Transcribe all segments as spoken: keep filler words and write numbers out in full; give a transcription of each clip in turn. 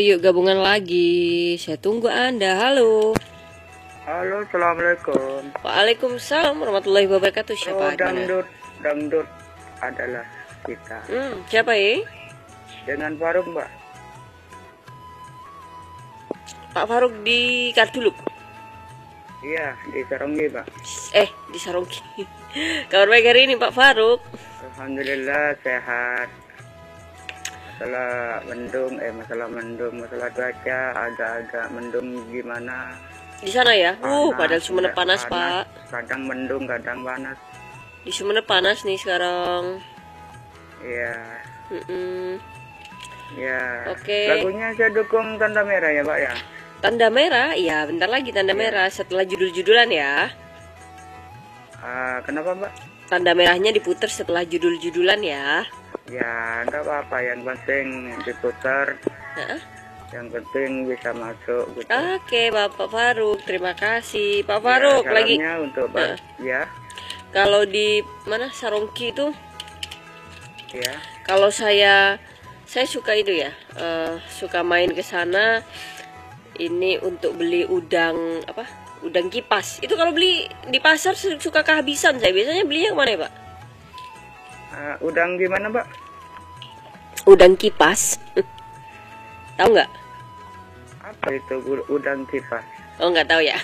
Yuk gabungan lagi. Saya tunggu Anda. Halo. Halo, assalamualaikum. Waalaikumsalam warahmatullahi wabarakatuh. Siapa? Oh, dangdut, dangdut adalah kita. Hmm, siapa ya? Dengan Faruk, Mbak. Pak Faruk di Kardulup. Iya, di Saronggi, Pak. Eh, di Saronggi. Kabar baik hari ini Pak Faruk? Alhamdulillah sehat. Masalah mendung, eh masalah mendung, masalah cuaca agak-agak mendung gimana? Di sana ya? Uh, Panas, padahal Sumenep panas, panas, Pak. Kadang mendung, kadang panas. Di Sumenep panas nih sekarang. Iya. Mm-mm. Ya. Oke. Lagunya saya dukung Tanda Merah ya, Pak ya. Tanda merah, iya bentar lagi tanda merah setelah judul-judulan ya. Ah, kenapa, Mbak? Tanda merahnya diputer setelah judul-judulan ya. Ya, enggak apa-apa, yang penting diputar. Nah. Yang penting bisa masuk gitu. Oke, Bapak Faruk, terima kasih. Pak Ya, Faruk lagi. salamnya untuk Pak. Nah. Ya, Kalau di mana Sarongki itu, ya. kalau saya saya suka itu ya, eh, suka main ke sana. Ini untuk beli udang apa? Udang kipas. Itu kalau beli di pasar su- suka kehabisan saya. Biasanya belinya kemana ya, Pak? Ah, udang gimana, Pak? Udang kipas. Tahu nggak? Apa itu u- udang kipas? Oh, nggak tahu ya.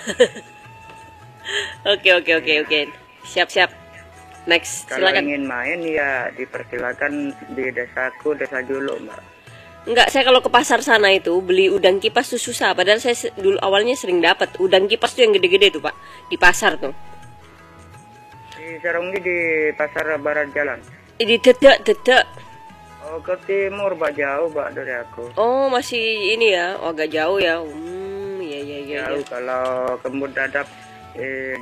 Oke, oke, oke, oke. Siap-siap. Next, Kalau silakan. ingin main ya dipersilakan di desaku, desa Julu, Mbak. Enggak, saya kalau ke pasar sana itu beli udang kipas tuh susah. Padahal saya se- dulu awalnya sering dapat udang kipas tuh yang gede-gede tuh, Pak, di pasar tuh. Di Saronggi di pasar barat jalan. Ini dedek, dedek. Oh, ke timur, Pak, jauh, Pak, dari aku. Oh, masih ini ya, oh, agak jauh ya. Hmm, iya, iya, iya. Jauh iya. kalau kebun dadap eh,